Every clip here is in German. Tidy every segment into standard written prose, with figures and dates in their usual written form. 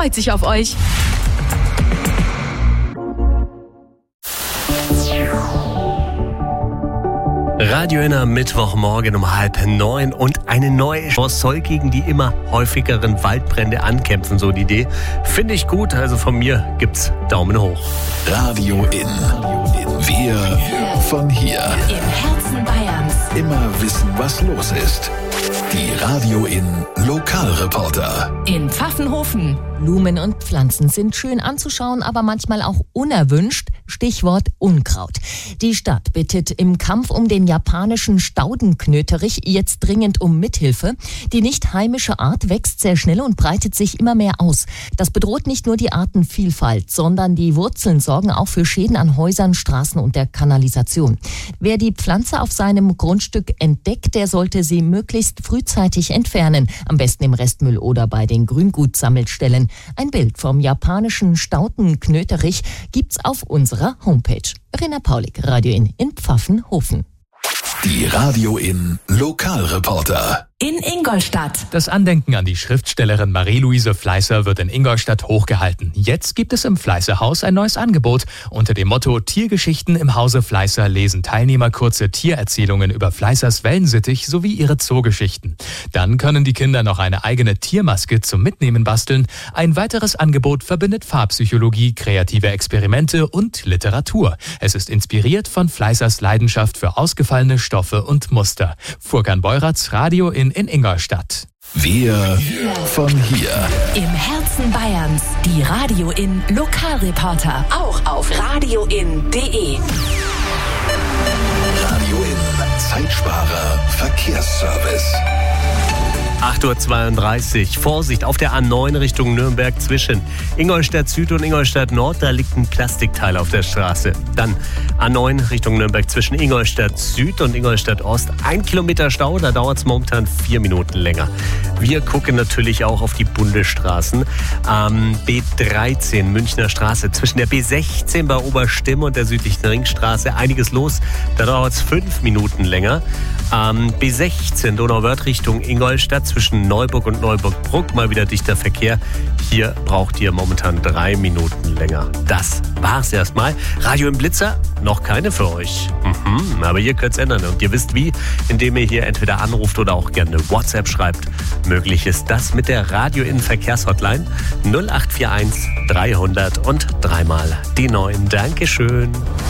freut sich auf euch. Radio N am Mittwochmorgen um 8:30 und eine neue Chance soll gegen die immer häufigeren Waldbrände ankämpfen, so die Idee. Finde ich gut, also von mir gibt's Daumen hoch. Radio N. Wir von hier. Im Herzen Bayerns. Immer wissen, was los ist. Die Radio N Lokalreporter. In Pfaffenhofen. Blumen und Pflanzen sind schön anzuschauen, aber manchmal auch unerwünscht. Stichwort Unkraut. Die Stadt bittet im Kampf um den japanischen Staudenknöterich jetzt dringend um Mithilfe. Die nicht heimische Art wächst sehr schnell und breitet sich immer mehr aus. Das bedroht nicht nur die Artenvielfalt, sondern die Wurzeln sorgen auch für Schäden an Häusern, Straßen und der Kanalisation. Wer die Pflanze auf seinem Grundstück entdeckt, der sollte sie möglichst frühzeitig entfernen. Am besten im Restmüll oder bei den Grüngutsammelstellen. Ein Bild vom japanischen Staudenknöterich gibt's auf unserer Homepage. Verena Paulik, Radio in Pfaffenhofen. Die Radio N Lokalreporter. In Ingolstadt. Das Andenken an die Schriftstellerin Marie-Louise Fleißer wird in Ingolstadt hochgehalten. Jetzt gibt es im Fleißer-Haus ein neues Angebot. Unter dem Motto Tiergeschichten im Hause Fleißer lesen Teilnehmer kurze Tiererzählungen über Fleißers Wellensittich sowie ihre Zoogeschichten. Dann können die Kinder noch eine eigene Tiermaske zum Mitnehmen basteln. Ein weiteres Angebot verbindet Farbpsychologie, kreative Experimente und Literatur. Es ist inspiriert von Fleißers Leidenschaft für ausgefallene Stoffe und Muster. Furkan Beuratz, Radio in Ingolstadt. Wir von hier. Im Herzen Bayerns. Die Radio in Lokalreporter. Auch auf radioin.de. Radio N Zeitsparer Verkehrsservice. 8:32 Uhr. Vorsicht auf der A9 Richtung Nürnberg zwischen Ingolstadt Süd und Ingolstadt Nord. Da liegt ein Plastikteil auf der Straße. Dann A9 Richtung Nürnberg zwischen Ingolstadt Süd und Ingolstadt Ost. 1 Kilometer Stau, da dauert es momentan 4 Minuten länger. Wir gucken natürlich auch auf die Bundesstraßen. B13 Münchner Straße zwischen der B16 bei Oberstimm und der südlichen Ringstraße. Einiges los, da dauert es 5 Minuten länger. B16 Donauwörth Richtung Ingolstadt zwischen Neuburg und Neuburg-Bruck mal wieder dichter Verkehr. Hier braucht ihr momentan 3 Minuten länger. Das war's erstmal. Radio im Blitzer, noch keine für euch. Aber ihr könnt's ändern und ihr wisst wie, indem ihr hier entweder anruft oder auch gerne WhatsApp schreibt. Möglich ist das mit der Radio in Verkehrshotline 0841 300 und dreimal die 9. Dankeschön.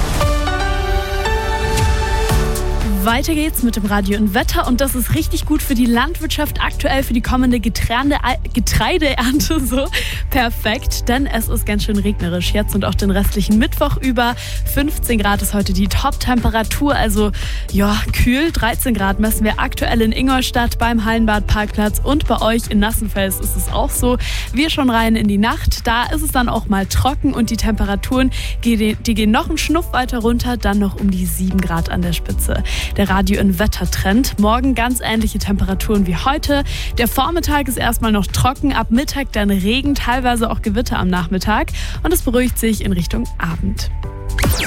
Weiter geht's mit dem Radio und Wetter und das ist richtig gut für die Landwirtschaft aktuell für die kommende Getreideernte so perfekt, denn es ist ganz schön regnerisch jetzt und auch den restlichen Mittwoch über. 15 Grad ist heute die Top-Temperatur, also ja, kühl. 13 Grad messen wir aktuell in Ingolstadt beim Hallenbadparkplatz und bei euch in Nassenfels ist es auch so. Wir schon rein in die Nacht, da ist es dann auch mal trocken und die Temperaturen, die gehen noch einen Schnuff weiter runter, dann noch um die 7 Grad an der Spitze. Der Radio- und Wettertrend. Morgen ganz ähnliche Temperaturen wie heute. Der Vormittag ist erstmal noch trocken, ab Mittag dann Regen, teilweise auch Gewitter am Nachmittag und es beruhigt sich in Richtung Abend.